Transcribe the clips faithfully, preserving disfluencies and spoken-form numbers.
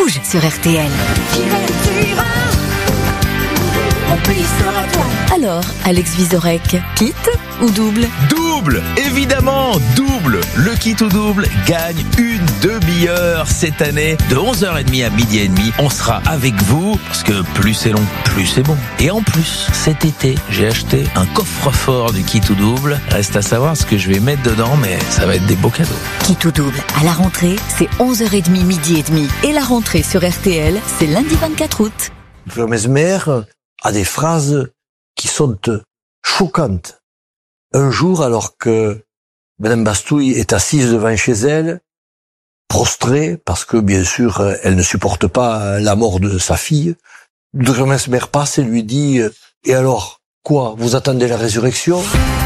Rouge sur R T L. Alors, Alex Vizorek, kit ou double ? Double, évidemment, double. Le kit ou double gagne une demi-heure cette année. De onze heures trente à midi et demi, on sera avec vous, parce que plus c'est long, plus c'est bon. Et en plus, cet été, j'ai acheté un coffre-fort du kit ou double. Reste à savoir ce que je vais mettre dedans, mais ça va être des beaux cadeaux. Kit ou double, à la rentrée, c'est onze heures trente, midi et demi. Et la rentrée sur R T L, c'est lundi vingt-quatre août. Docteur Mesmer a des phrases qui sont choquantes. Un jour, alors que Madame Bastouille est assise devant chez elle, prostrée, parce que bien sûr, elle ne supporte pas la mort de sa fille, Docteur Mesmer passe et lui dit « Et alors, quoi, vous attendez la résurrection ?»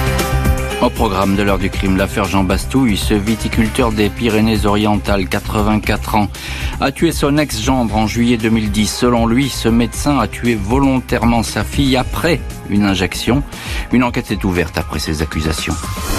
Au programme de l'heure du crime, l'affaire Jean Bastouille, ce viticulteur des Pyrénées-Orientales, quatre-vingt-quatre ans, a tué son ex-gendre en juillet deux mille dix. Selon lui, ce médecin a tué volontairement sa fille après une injection. Une enquête est ouverte après ces accusations.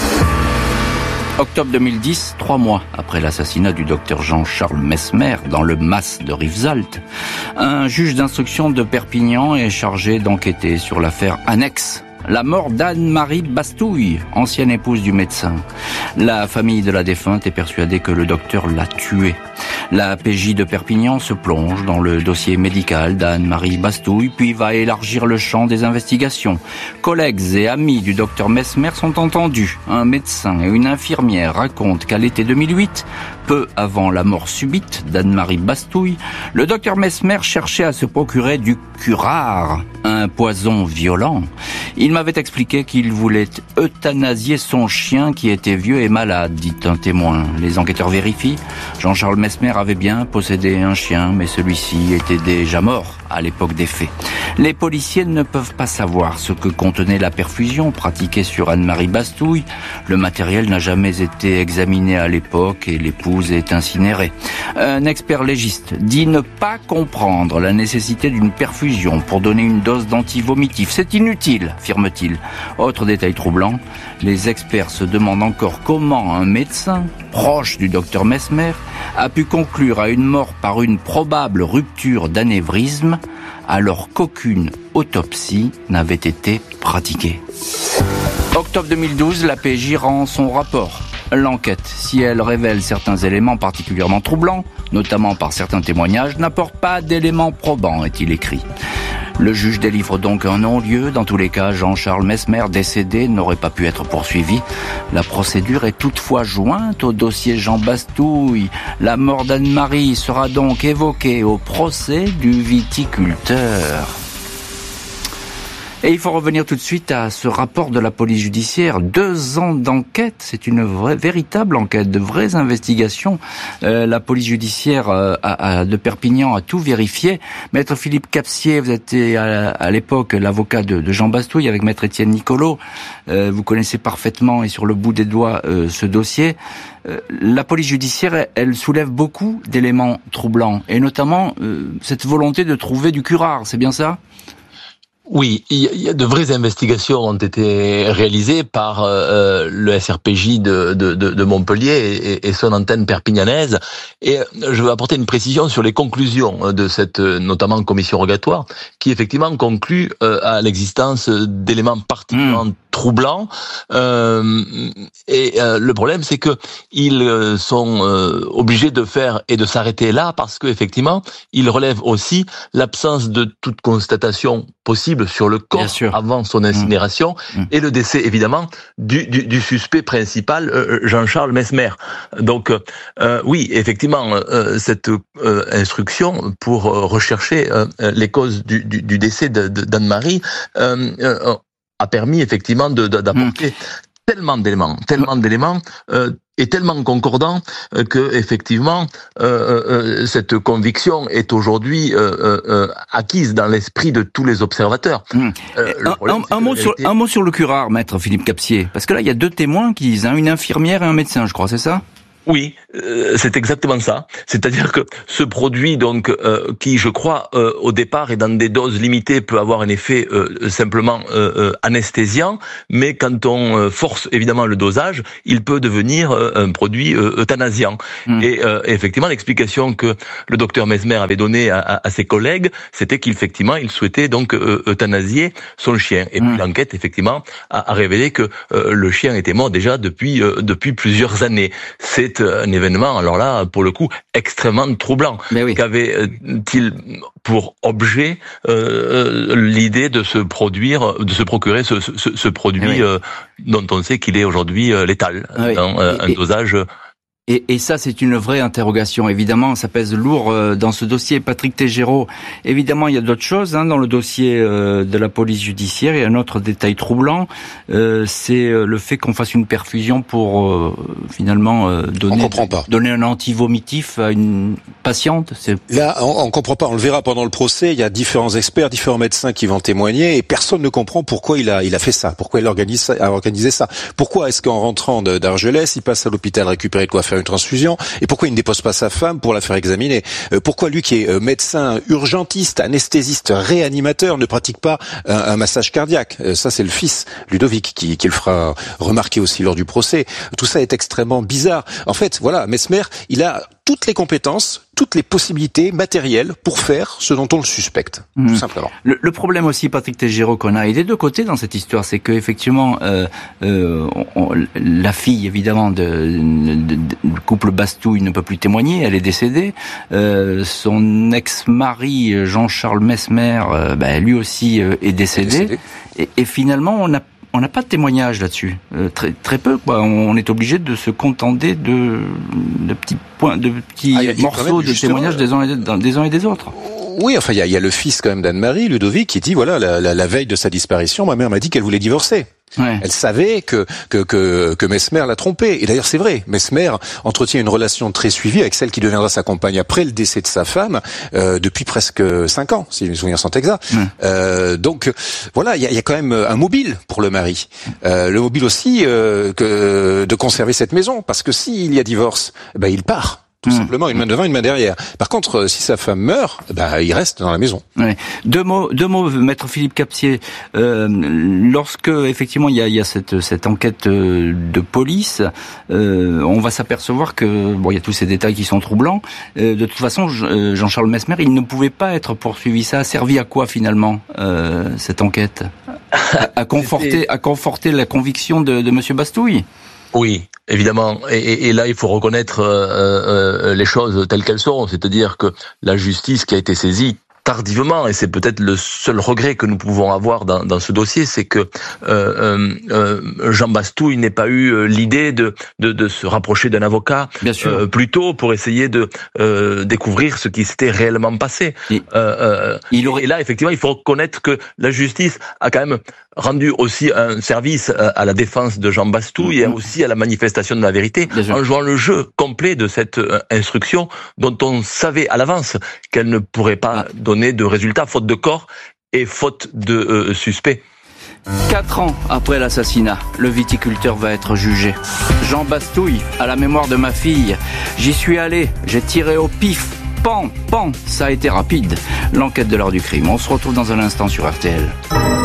Octobre deux mille dix, trois mois après l'assassinat du docteur Jean-Charles Mesmer dans le Mas de Rivesaltes, un juge d'instruction de Perpignan est chargé d'enquêter sur l'affaire annexe. La mort d'Anne-Marie Bastouille, ancienne épouse du médecin. La famille de la défunte est persuadée que le docteur l'a tuée. La P J de Perpignan se plonge dans le dossier médical d'Anne-Marie Bastouille, puis va élargir le champ des investigations. Collègues et amis du docteur Mesmer sont entendus. Un médecin et une infirmière racontent qu'à l'été deux mille huit, peu avant la mort subite d'Anne-Marie Bastouille, le docteur Mesmer cherchait à se procurer du curare, un poison violent. Il m'avait expliqué qu'il voulait euthanasier son chien qui était vieux et malade, dit un témoin. Les enquêteurs vérifient. Jean-Charles Mesmer avait bien possédé un chien, mais celui-ci était déjà mort à l'époque des faits. Les policiers ne peuvent pas savoir ce que contenait la perfusion pratiquée sur Anne-Marie Bastouille. Le matériel n'a jamais été examiné à l'époque et l'épouse est incinérée. Un expert légiste dit ne pas comprendre la nécessité d'une perfusion pour donner une dose d'antivomitif. C'est inutile, affirme-t-il. Autre détail troublant, les experts se demandent encore comment un médecin, proche du docteur Mesmer, a pu conclure à une mort par une probable rupture d'anévrisme alors qu'aucune autopsie n'avait été pratiquée. Octobre deux mille douze, la P J rend son rapport. L'enquête, si elle révèle certains éléments particulièrement troublants, notamment par certains témoignages, n'apporte pas d'éléments probants, est-il écrit. Le juge délivre donc un non-lieu. Dans tous les cas, Jean-Charles Mesmer, décédé, n'aurait pas pu être poursuivi. La procédure est toutefois jointe au dossier Jean Bastouille. La mort d'Anne-Marie sera donc évoquée au procès du viticulteur. Et il faut revenir tout de suite à ce rapport de la police judiciaire. Deux ans d'enquête, c'est une vraie, véritable enquête, de vraies investigations. Euh, la police judiciaire euh, a, a, de Perpignan a tout vérifié. Maître Philippe Capsier, vous étiez à, à l'époque l'avocat de, de Jean Bastouille avec Maître Étienne Nicolo. Euh, vous connaissez parfaitement et sur le bout des doigts euh, ce dossier. Euh, la police judiciaire, elle, elle soulève beaucoup d'éléments troublants, et notamment euh, cette volonté de trouver du curare, c'est bien ça ? Oui, il y a de vraies investigations ont été réalisées par euh, le S R P J de, de, de Montpellier et, et son antenne perpignanaise. Et je veux apporter une précision sur les conclusions de cette, notamment commission rogatoire, qui effectivement conclut euh, à l'existence d'éléments particulièrement mmh. troublants. Euh, et euh, le problème, c'est que ils sont euh, obligés de faire et de s'arrêter là parce que effectivement, ils relèvent aussi l'absence de toute constatation possible sur le corps avant son incinération mmh. et le décès évidemment du, du, du suspect principal euh, Jean-Charles Mesmer. Donc euh, oui, effectivement, euh, cette euh, instruction pour euh, rechercher euh, les causes du, du, du décès de, de, d'Anne-Marie euh, euh, a permis effectivement de, de, d'apporter mmh. tellement d'éléments, tellement d'éléments. Euh, est tellement concordant euh, que effectivement euh, euh, cette conviction est aujourd'hui euh, euh, acquise dans l'esprit de tous les observateurs. Mmh. Euh, un, problème, un, un, mot sur, un mot sur le curare, maître Philippe Capsier, parce que là il y a deux témoins qui disent, hein, une infirmière et un médecin, je crois, c'est ça ? Oui, euh, c'est exactement ça. C'est-à-dire que ce produit, donc, euh, qui, je crois, euh, au départ et dans des doses limitées, peut avoir un effet euh, simplement euh, euh, anesthésiant, mais quand on euh, force évidemment le dosage, il peut devenir euh, un produit euh, euthanasiant. Mmh. Et euh, effectivement, l'explication que le docteur Mesmer avait donnée à, à, à ses collègues, c'était qu'effectivement, il souhaitait donc euh, euthanasier son chien. Et mmh. puis l'enquête, effectivement, a, a révélé que euh, le chien était mort déjà depuis euh, depuis plusieurs années. C'est un événement, alors là, pour le coup, extrêmement troublant. Oui. Qu'avait-il pour objet euh, l'idée de se produire, de se procurer ce, ce, ce produit oui. euh, dont on sait qu'il est aujourd'hui euh, létal, oui. dans euh, un et, dosage... Et, et ça, c'est une vraie interrogation. Évidemment, ça pèse lourd euh, dans ce dossier. Patrick Tégéraud, évidemment, il y a d'autres choses hein, dans le dossier euh, de la police judiciaire. Il y a un autre détail troublant, euh, c'est le fait qu'on fasse une perfusion pour euh, finalement euh, donner, donner un anti-vomitif à une patiente. C'est... Là, on, on comprend pas. On le verra pendant le procès. Il y a différents experts, différents médecins qui vont témoigner, et personne ne comprend pourquoi il a, il a fait ça, pourquoi il organise, a organisé ça. Pourquoi est-ce qu'en rentrant de, d'Argelès, il passe à l'hôpital récupérer de quoi faire une transfusion, et pourquoi il ne dépose pas sa femme pour la faire examiner? euh, Pourquoi lui qui est euh, médecin urgentiste, anesthésiste, réanimateur, ne pratique pas un, un massage cardiaque? euh, Ça, c'est le fils, Ludovic, qui, qui le fera remarquer aussi lors du procès. Tout ça est extrêmement bizarre. En fait, voilà, Mesmer, il a toutes les compétences, toutes les possibilités matérielles pour faire ce dont on le suspecte, mmh. tout simplement. Le, le problème aussi, Patrick Tégéraud, qu'on a, et des deux côtés dans cette histoire, c'est que effectivement, euh, euh, on, la fille, évidemment, de, de, de, du couple Bastouille ne peut plus témoigner, elle est décédée. Euh, son ex-mari, Jean-Charles Mesmer, euh, bah, lui aussi euh, est décédé. Est décédé. Et, et finalement, on a On n'a pas de témoignage là-dessus, euh, très très peu. Quoi. On est obligé de se contenter de, de petits points, de petits ah, morceaux même, de témoignages des uns, et des, des uns et des autres. Oui, enfin, il y a, y a le fils quand même d'Anne-Marie, Ludovic, qui dit voilà, la, la, la veille de sa disparition, ma mère m'a dit qu'elle voulait divorcer. Ouais. Elle savait que que que, que Mesmer l'a trompée. Et d'ailleurs, c'est vrai. Mesmer entretient une relation très suivie avec celle qui deviendra sa compagne après le décès de sa femme euh, depuis presque cinq ans, si mes souvenirs sont exacts. Ouais. Euh, donc voilà, il y a, y a quand même un mobile pour le mari. Euh, le mobile aussi euh, que de conserver cette maison, parce que s'il y a divorce, ben il part. Tout mmh. simplement, une main devant, une main derrière. Par contre, si sa femme meurt, bah, il reste dans la maison. Ouais. Deux mots, deux mots, maître Philippe Captier. Euh, lorsque effectivement il y a, il y a cette, cette enquête de police, euh, on va s'apercevoir que bon, il y a tous ces détails qui sont troublants. Euh, de toute façon, Jean-Charles Mesmer, il ne pouvait pas être poursuivi. Ça a servi à quoi finalement euh, cette enquête? à, à conforter, à conforter la conviction de, de Monsieur Bastouille. Oui, évidemment. Et, et là, il faut reconnaître euh, euh, les choses telles qu'elles sont. C'est-à-dire que la justice qui a été saisie tardivement, et c'est peut-être le seul regret que nous pouvons avoir dans, dans ce dossier, c'est que euh, euh, Jean Bastouille n'ait pas eu l'idée de, de, de se rapprocher d'un avocat euh, plus tôt pour essayer de euh, découvrir ce qui s'était réellement passé. Et, euh, euh, il aurait... et là, effectivement, il faut reconnaître que la justice a quand même rendu aussi un service à la défense de Jean Bastouille mmh. et aussi à la manifestation de la vérité, en jouant le jeu complet de cette instruction dont on savait à l'avance qu'elle ne pourrait pas donner de résultats, faute de corps et faute de euh, suspects. Quatre ans après l'assassinat, le viticulteur va être jugé. Jean Bastouille, à la mémoire de ma fille, j'y suis allé, j'ai tiré au pif, pan, pan, ça a été rapide. L'enquête de l'heure du crime, on se retrouve dans un instant sur R T L.